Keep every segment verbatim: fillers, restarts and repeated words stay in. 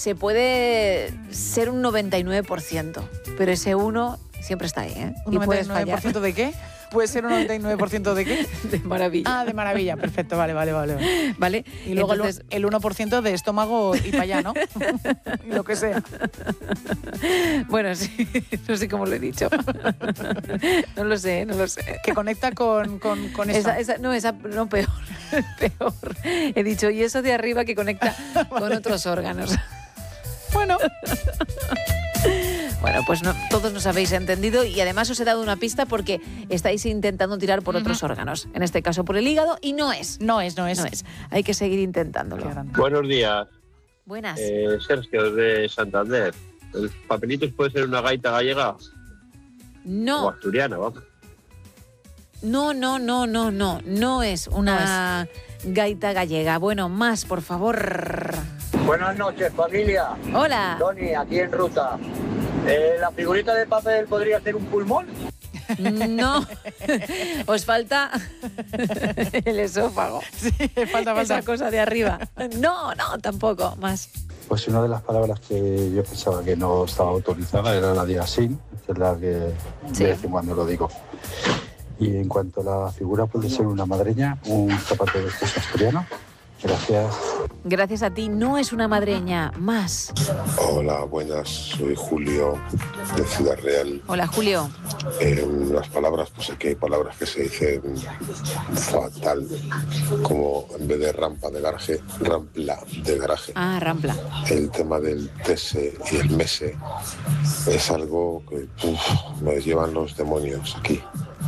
se puede ser un noventa y nueve por ciento, pero ese uno siempre está ahí, ¿eh? ¿Un noventa y nueve por ciento de qué? ¿Puede ser un noventa y nueve por ciento de qué? De maravilla. Ah, de maravilla, perfecto, vale, vale, vale. ¿Vale? Y luego entonces, el uno por ciento de estómago y para allá, ¿no? Y lo que sea. Bueno, sí, no sé cómo lo he dicho. No lo sé, no lo sé. Que conecta con, con, con eso. Esa, esa, no, esa, no, peor, peor. He dicho, y eso de arriba que conecta vale. con otros órganos. Bueno. Bueno, pues no, todos nos habéis entendido y además os he dado una pista porque estáis intentando tirar por uh-huh. otros órganos. En este caso por el hígado y no es. No es, no es. No es. Hay que seguir intentándolo. Buenos días. Buenas. Eh, Sergio, de Santander. ¿El papelitos puede ser una gaita gallega? No. O asturiana, vamos. No, no, no, no, no. No es una no es. gaita gallega. Bueno, más, por favor. Buenas noches, familia. Hola. Tony, aquí en ruta. Eh, ¿La figurita de papel podría ser un pulmón? No, os falta el esófago. Sí, falta, falta. Esa cosa de arriba. No, no, tampoco, más. Pues una de las palabras que yo pensaba que no estaba autorizada era la de asín, que es la que sí. de vez en cuando lo digo. Y en cuanto a la figura, puede ser una madreña, un zapato de estos asturiano. Gracias. Gracias a ti. No es una madreña, más. Hola, buenas. Soy Julio, de Ciudad Real. Hola, Julio. Eh, las palabras, pues aquí hay palabras que se dicen fatal, como en vez de rampa de garaje, rampla de garaje. Ah, rampla. El tema del tese y el mese es algo que uf, me llevan los demonios aquí.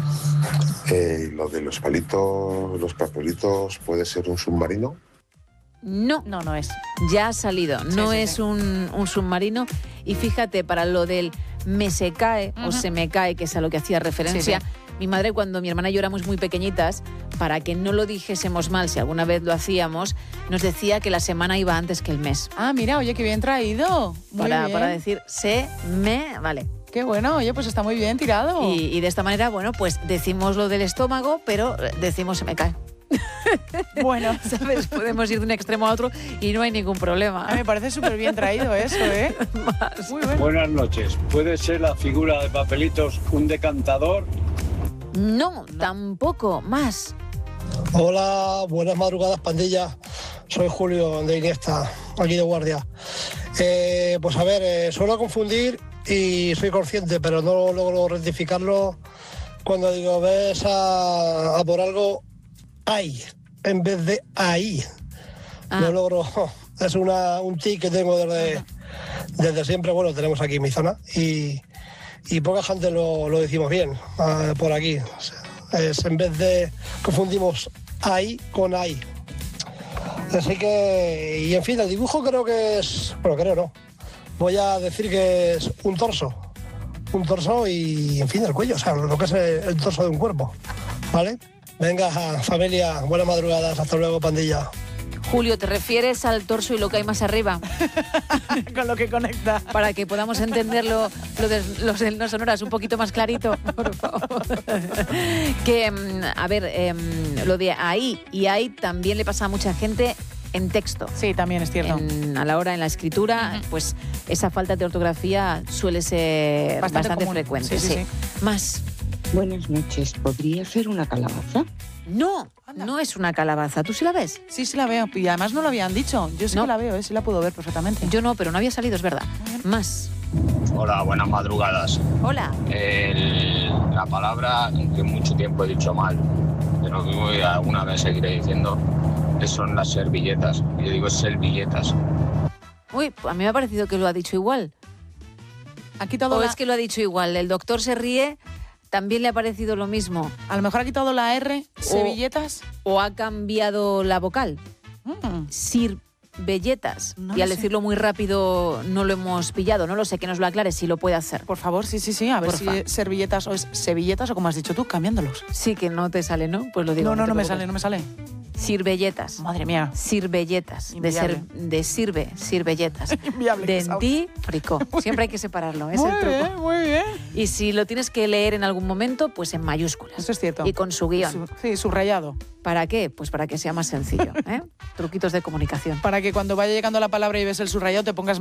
Eh, lo de los palitos, los papelitos, ¿puede ser un submarino? No, no, no es. Ya ha salido, sí, no sí, es sí. Un, un submarino. Y fíjate, para lo del me se cae uh-huh. o se me cae, que es a lo que hacía referencia, sí, sí. mi madre, cuando mi hermana y yo éramos muy pequeñitas, para que no lo dijésemos mal, si alguna vez lo hacíamos, nos decía que la semana iba antes que el mes. Ah, mira, oye, qué bien traído. Muy para, bien. para decir se me, vale. Qué bueno, oye, pues está muy bien tirado. Y, y de esta manera, bueno, pues decimos lo del estómago, pero decimos se me cae. Bueno, ¿sabes? Podemos ir de un extremo a otro y no hay ningún problema. A mí me parece súper bien traído eso, ¿eh? Más. Muy bien. Buenas noches. ¿Puede ser la figura de papelitos un decantador? No, no, tampoco. Más. Hola, buenas madrugadas, pandilla. Soy Julio, de Iniesta, aquí de guardia. Eh, pues a ver, eh, suelo confundir y soy consciente, pero no logro rectificarlo cuando digo, ves a, a por algo, hay, en vez de ahí. Ah. No logro, es una, un tic que tengo desde, desde siempre. Bueno, tenemos aquí mi zona y, y poca gente lo, lo decimos bien uh, por aquí. Es, en vez de, confundimos ahí con ahí. Así que, y en fin, el dibujo creo que es, bueno, creo no, voy a decir que es un torso, un torso y, en fin, el cuello, o sea, lo que es el, el torso de un cuerpo, ¿vale? Venga, familia, buenas madrugadas, hasta luego, pandilla. Julio, ¿te refieres al torso y lo que hay más arriba? Con lo que conecta. Para que podamos entenderlo, lo de los del No Sonoras un poquito más clarito, por favor. Que, a ver, eh, lo de ahí y ahí también le pasa a mucha gente en texto. Sí, también es cierto. En, a la hora, en la escritura, uh-huh. pues esa falta de ortografía suele ser bastante, bastante frecuente. Sí, sí, sí. Sí. Más. Buenas noches. ¿Podría ser una calabaza? No, Anda. no es una calabaza. ¿Tú sí la ves? Sí, sí la veo. Y además no lo habían dicho. Yo sí no. que la veo, ¿eh? Sí la puedo ver perfectamente. Yo no, pero no había salido, es verdad. Más. Hola, buenas madrugadas. Hola. El, la palabra que mucho tiempo he dicho mal, pero que alguna vez seguiré diciendo, son las servilletas. Yo digo servilletas. Uy, a mí me ha parecido que lo ha dicho igual. Ha quitado o la... es que lo ha dicho igual. El doctor se ríe... También le ha parecido lo mismo. A lo mejor ha quitado la R, servilletas. O, o ha cambiado la vocal. Mm. Sirvelletas. No y al sé. decirlo muy rápido no lo hemos pillado. No lo sé, que nos lo aclare si lo puede hacer. Por favor, sí, sí, sí. A ver Porfa. si es servilletas o es servilletas o como has dicho tú, cambiándolos. Sí, que no te sale, ¿no? Pues lo digo. No, no, no, no me sale, no me sale. Sirvelletas. Madre mía. Sirvelletas. De, ser, de sirve, sirvelletas. Inviable. Dentífrico. Siempre hay que separarlo. Es muy el truco. Bien, muy bien. Y si lo tienes que leer en algún momento, pues en mayúsculas. Eso es cierto. Y con su guión. Su, sí, subrayado. ¿Para qué? Pues para que sea más sencillo. ¿eh? Truquitos de comunicación. Para que cuando vaya llegando la palabra y ves el subrayado te pongas